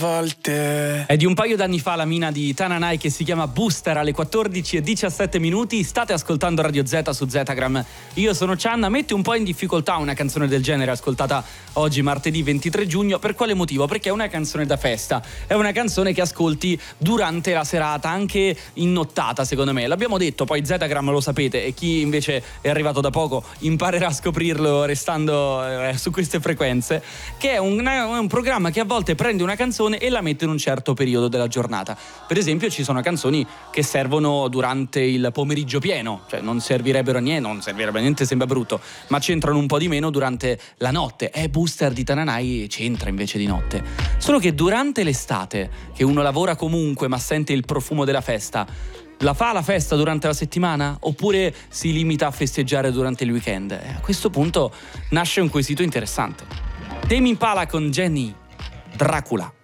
È di un paio d'anni fa la mina di Tananai che si chiama Booster alle 14:17. State ascoltando Radio Z su Zetagram. Io sono Cianna. Mette un po' in difficoltà una canzone del genere ascoltata oggi martedì 23 giugno. Per quale motivo? Perché è una canzone da festa. È una canzone che ascolti durante la serata, anche in nottata secondo me. L'abbiamo detto, poi Zetagram lo sapete, e chi invece è arrivato da poco imparerà a scoprirlo restando su queste frequenze, che è un programma che a volte prende una canzone e la mette in un certo periodo della giornata. Per esempio ci sono canzoni che servono durante il pomeriggio pieno, cioè non servirebbe niente, sembra brutto, ma c'entrano un po' di meno durante la notte. Booster di Tananai c'entra invece di notte. Solo che durante l'estate, che uno lavora comunque ma sente il profumo della festa, la fa la festa durante la settimana oppure si limita a festeggiare durante il weekend? A questo punto nasce un quesito interessante. Tame Impala con Jenny, Dracula.